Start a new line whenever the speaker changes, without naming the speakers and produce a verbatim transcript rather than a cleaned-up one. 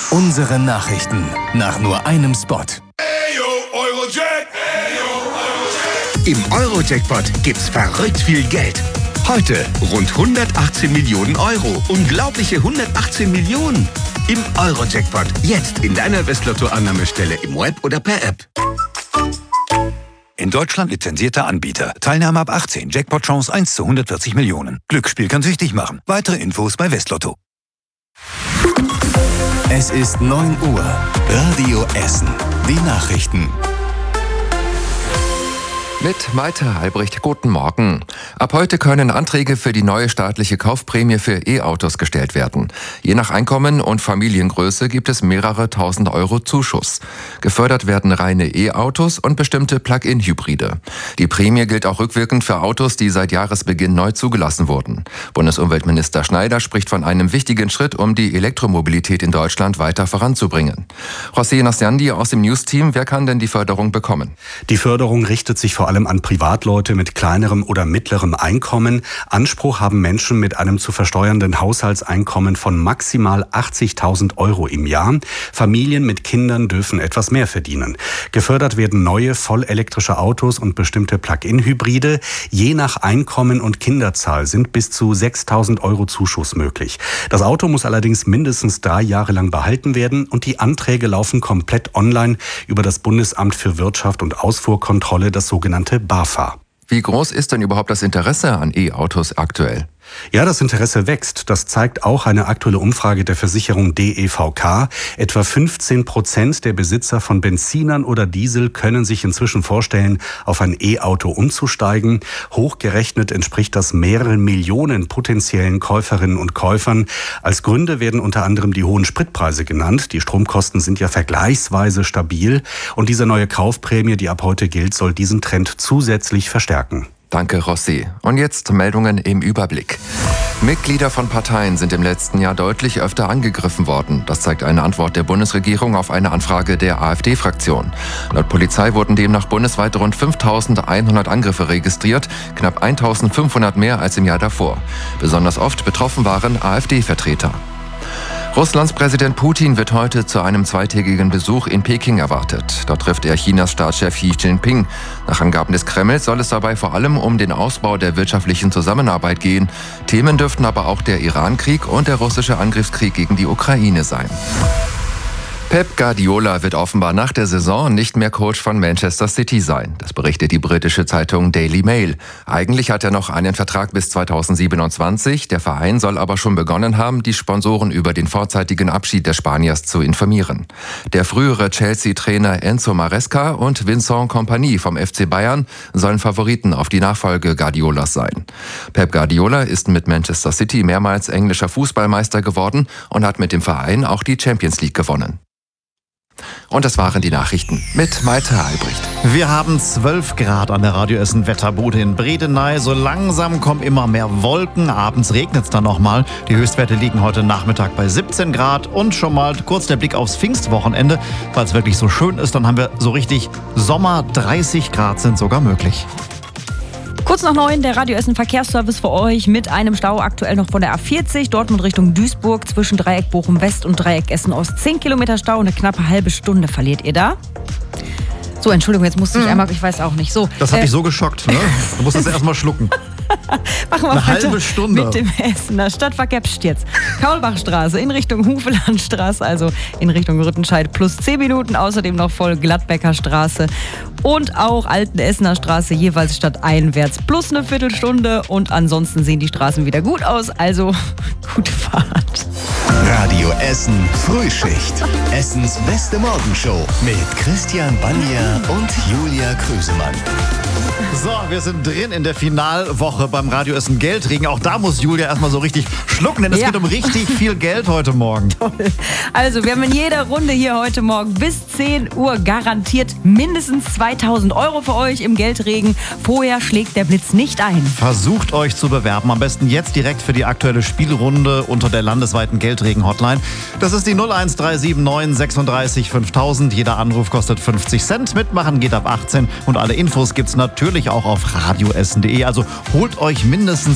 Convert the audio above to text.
Unsere Nachrichten nach nur einem Spot.
Im Euro-Jackpot gibt's verrückt viel Geld. Heute rund hundertachtzehn Millionen Euro. Unglaubliche hundertachtzehn Millionen. Im Euro-Jackpot. Jetzt in deiner Westlotto-Annahmestelle im Web oder per App.
In Deutschland lizenzierter Anbieter. Teilnahme ab achtzehn. Jackpot-Chance eins zu hundertvierzig Millionen. Glücksspiel kann süchtig machen. Weitere Infos bei Westlotto.
Es ist neun Uhr. Radio Essen. Die Nachrichten.
Mit Maite Albrecht, guten Morgen. Ab heute können Anträge für die neue staatliche Kaufprämie für E-Autos gestellt werden. Je nach Einkommen und Familiengröße gibt es mehrere tausend Euro Zuschuss. Gefördert werden reine E-Autos und bestimmte Plug-in-Hybride. Die Prämie gilt auch rückwirkend für Autos, die seit Jahresbeginn neu zugelassen wurden. Bundesumweltminister Schneider spricht von einem wichtigen Schritt, um die Elektromobilität in Deutschland weiter voranzubringen. José Nasciandi aus dem News-Team, wer kann denn die Förderung bekommen?
Die Förderung richtet sich vor allem an Privatleute mit kleinerem oder mittlerem Einkommen. Anspruch haben Menschen mit einem zu versteuernden Haushaltseinkommen von maximal achtzigtausend Euro im Jahr. Familien mit Kindern dürfen etwas mehr verdienen. Gefördert werden neue vollelektrische Autos und bestimmte Plug-in-Hybride. Je nach Einkommen und Kinderzahl sind bis zu sechstausend Euro Zuschuss möglich. Das Auto muss allerdings mindestens drei Jahre lang behalten werden und die Anträge laufen komplett online über das Bundesamt für Wirtschaft und Ausfuhrkontrolle, das sogenannte BAFA.
Wie groß ist denn überhaupt das Interesse an E-Autos aktuell?
Ja, das Interesse wächst. Das zeigt auch eine aktuelle Umfrage der Versicherung D E V K. Etwa fünfzehn Prozent der Besitzer von Benzinern oder Diesel können sich inzwischen vorstellen, auf ein E-Auto umzusteigen. Hochgerechnet entspricht das mehreren Millionen potenziellen Käuferinnen und Käufern. Als Gründe werden unter anderem die hohen Spritpreise genannt. Die Stromkosten sind ja vergleichsweise stabil. Und diese neue Kaufprämie, die ab heute gilt, soll diesen Trend zusätzlich verstärken.
Danke, Rossi. Und jetzt Meldungen im Überblick. Mitglieder von Parteien sind im letzten Jahr deutlich öfter angegriffen worden. Das zeigt eine Antwort der Bundesregierung auf eine Anfrage der AfD-Fraktion. Laut Polizei wurden demnach bundesweit rund fünftausendeinhundert Angriffe registriert, knapp eintausendfünfhundert mehr als im Jahr davor. Besonders oft betroffen waren AfD-Vertreter. Russlands Präsident Putin wird heute zu einem zweitägigen Besuch in Peking erwartet. Dort trifft er Chinas Staatschef Xi Jinping. Nach Angaben des Kremls soll es dabei vor allem um den Ausbau der wirtschaftlichen Zusammenarbeit gehen. Themen dürften aber auch der Iran-Krieg und der russische Angriffskrieg gegen die Ukraine sein. Pep Guardiola wird offenbar nach der Saison nicht mehr Coach von Manchester City sein. Das berichtet die britische Zeitung Daily Mail. Eigentlich hat er noch einen Vertrag bis zweitausendsiebenundzwanzig. Der Verein soll aber schon begonnen haben, die Sponsoren über den vorzeitigen Abschied des Spaniers zu informieren. Der frühere Chelsea-Trainer Enzo Maresca und Vincent Kompany vom F C Bayern sollen Favoriten auf die Nachfolge Guardiolas sein. Pep Guardiola ist mit Manchester City mehrmals englischer Fußballmeister geworden und hat mit dem Verein auch die Champions League gewonnen. Und das waren die Nachrichten mit Maite Albrecht.
Wir haben zwölf Grad an der Radio Essen Wetterbude in Bredeney. So langsam kommen immer mehr Wolken. Abends regnet es dann nochmal. Die Höchstwerte liegen heute Nachmittag bei siebzehn Grad. Und schon mal kurz der Blick aufs Pfingstwochenende. Falls es wirklich so schön ist, dann haben wir so richtig Sommer. dreißig Grad sind sogar möglich.
Kurz nach neun, der Radio Essen Verkehrsservice für euch mit einem Stau aktuell noch von der A vierzig, Dortmund Richtung Duisburg, zwischen Dreieck Bochum West und Dreieck Essen Ost. zehn Kilometer Stau, eine knappe halbe Stunde verliert ihr da. So, Entschuldigung, jetzt musste ich mhm. einmal, ich weiß auch nicht. So,
das hat
äh,
dich so geschockt, ne? Du musst das erst mal schlucken.
Machen wir
Eine
weiter
halbe Stunde.
Mit dem Essener Stadtverkehr Psst jetzt. Kaulbachstraße in Richtung Hufelandstraße, also in Richtung Rüttenscheid, plus zehn Minuten. Außerdem noch voll Gladbecker Straße und auch Alten Essener Straße, jeweils stadteinwärts, plus eine Viertelstunde. Und ansonsten sehen die Straßen wieder gut aus, also gute Fahrt.
Radio Essen Frühschicht. Essens beste Morgenshow mit Christian Banja und Julia Krüsemann.
So, wir sind drin in der Finalwoche beim Radio Essen Geldregen. Auch da muss Julia erstmal so richtig schlucken, denn es ja. geht um richtig viel Geld heute Morgen.
Toll. Also, wir haben in jeder Runde hier heute Morgen bis zehn Uhr garantiert mindestens zweitausend Euro für euch im Geldregen. Vorher schlägt der Blitz nicht ein.
Versucht euch zu bewerben. Am besten jetzt direkt für die aktuelle Spielrunde unter der landesweiten Geldregen-Hotline. Das ist die null eins drei sieben neun sechsunddreißig fünftausend. Jeder Anruf kostet fünfzig Cent. Mitmachen geht ab achtzehn und alle Infos gibt's natürlich auch auf radioessen punkt de. Also holt euch mindestens